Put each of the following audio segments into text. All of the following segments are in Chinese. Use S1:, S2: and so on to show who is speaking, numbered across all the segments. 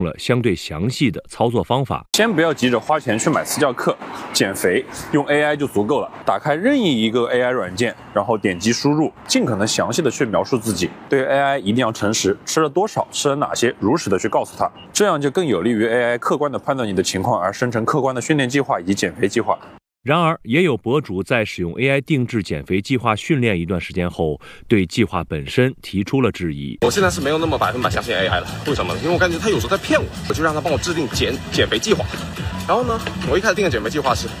S1: 了相对详细的操作方法。
S2: 先不要急着花钱去买私教课，减肥用 AI 就足够了。打开任意一个 AI 软件，然后点击输入，尽可能详细的去描述自己。对 AI 一定要诚实，吃了多少，吃了哪些，如实的去告诉他，这样就更有利于 AI 客观的判断你的情况，而生成客观的训练计划以及减肥计划。
S1: 然而，也有博主在使用 AI 定制减肥计划训练一段时间后，对计划本身提出了质疑。
S3: 我现在是没有那么100%相信 AI 了，为什么呢？因为我感觉他有时候在骗我，我就让他帮我制定减肥计划。然后呢，我一开始定的减肥计划是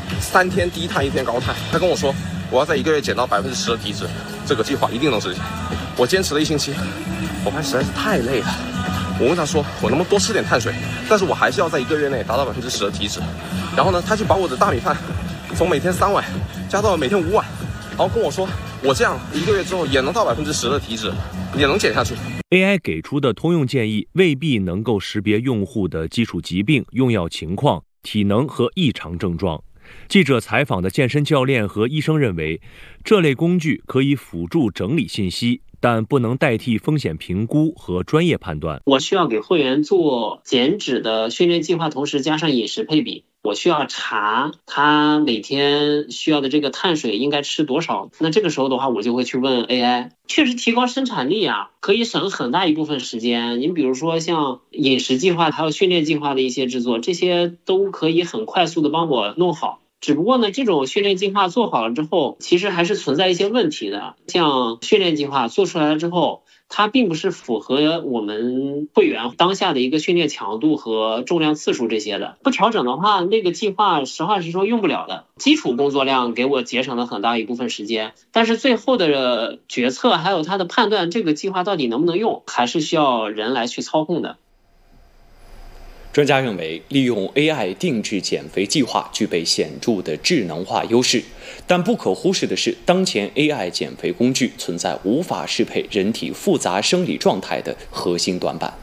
S3: 3天低碳1天高碳，他跟我说我要在1个月减到10%的体脂，这个计划一定能实现。我坚持了1星期，我发现实在是太累了。我问他说我能不能多吃点碳水，但是我还是要在1个月内达到10%的体脂。然后呢，他就把我的大米饭从每天3碗加到了每天5碗，然后跟我说我这样1个月之后也能到10%的体脂，也能减下去。
S1: AI 给出的通用建议未必能够识别用户的基础疾病、用药情况、体能和异常症状。记者采访的健身教练和医生认为，这类工具可以辅助整理信息，但不能代替风险评估和专业判断。
S4: 我需要给会员做减脂的训练计划，同时加上饮食配比。我需要查他每天需要的这个碳水应该吃多少，那这个时候的话，我就会去问 AI。确实提高生产力啊，可以省很大一部分时间。你比如说像饮食计划还有训练计划的一些制作，这些都可以很快速的帮我弄好。只不过呢，这种训练计划做好了之后，其实还是存在一些问题的。像训练计划做出来了之后，它并不是符合我们会员当下的一个训练强度和重量次数这些的。不调整的话，那个计划实话实说用不了的。基础工作量给我节省了很大一部分时间，但是最后的决策还有它的判断，这个计划到底能不能用，还是需要人来去操控的。
S5: 专家认为，利用 AI 定制减肥计划具备显著的智能化优势，但不可忽视的是，当前 AI 减肥工具存在无法适配人体复杂生理状态的核心短板。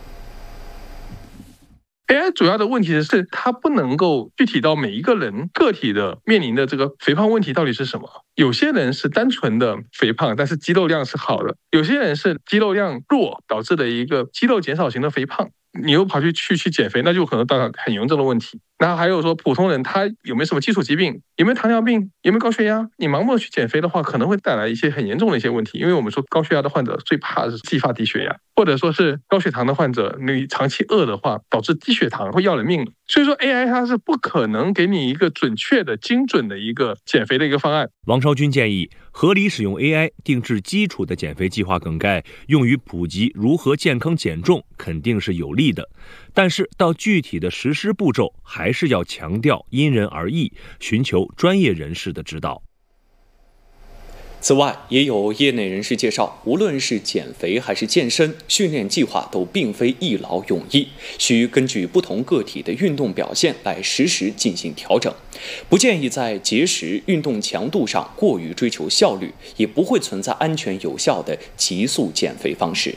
S6: AI 主要的问题是它不能够具体到每一个人个体的面临的这个肥胖问题到底是什么。有些人是单纯的肥胖，但是肌肉量是好的；有些人是肌肉量弱导致的一个肌肉减少型的肥胖。你又跑去减肥，那就可能到很严重的问题。然后还有说普通人他有没有什么基础疾病，有没有糖尿病，有没有高血压，你盲目的去减肥的话，可能会带来一些很严重的一些问题。因为我们说高血压的患者最怕的是继发低血压，或者说是高血糖的患者，你长期饿的话导致低血糖会要人命的。所以说 AI 它是不可能给你一个准确的精准的一个减肥的一个方案。
S1: 王超军建议，合理使用 AI 定制基础的减肥计划梗概，用于普及如何健康减重肯定是有利的，但是到具体的实施步骤，还是要强调因人而异，寻求专业人士的指导。
S5: 此外，也有业内人士介绍，无论是减肥还是健身，训练计划都并非一劳永逸，需根据不同个体的运动表现来实时进行调整。不建议在节食、运动强度上过于追求效率，也不会存在安全有效的急速减肥方式。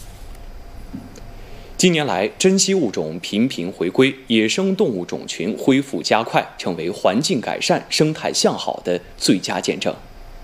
S5: 近年来，珍稀物种频频回归，野生动物种群恢复加快，成为环境改善、生态向好的最佳见证。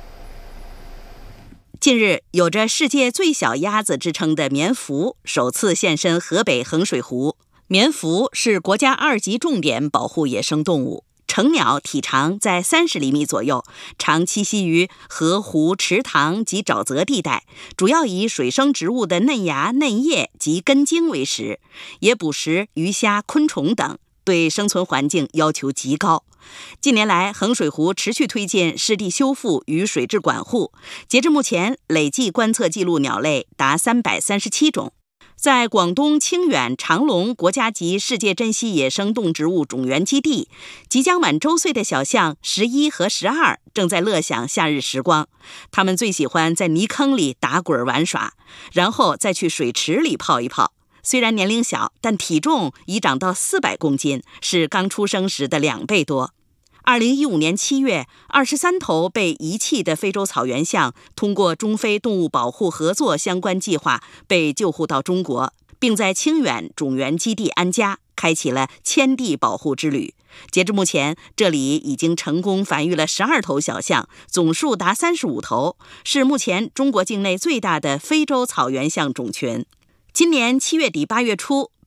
S7: 近日，有着世界最小鸭子之称的棉蝌首次现身河北衡水湖。棉蝌是国家2级重点保护野生动物，成鸟体长在30厘米左右，常栖息于河湖、池塘及沼泽地带，主要以水生植物的嫩芽、嫩叶及根茎为食，也捕食鱼虾、昆虫等，对生存环境要求极高。近年来，衡水湖持续推进湿地修复与水质管护，截至目前，累计观测记录鸟类达337种。在广东清远长隆国家级世界珍稀野生动植物种源基地，即将满周岁的小象11和12正在乐享夏日时光。它们最喜欢在泥坑里打滚玩耍，然后再去水池里泡一泡。虽然年龄小，但体重已长到400公斤，是刚出生时的2倍多。2015年7月，23头被遗弃的非洲草原象通过中非动物保护合作相关计划被救护到中国，并在清远种源基地安家，开启了迁地保护之旅。截至目前，这里已经成功繁育了12头小象，总数达35头，是目前中国境内最大的非洲草原象种群。今年7月底8月初，